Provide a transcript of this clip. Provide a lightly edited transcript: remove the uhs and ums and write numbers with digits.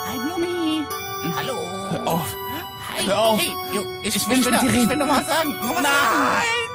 Hi, Blumi. Hallo. Hör auf. Hi. Hör auf. Hey, ich will mit dir reden. will noch was sagen. Nein!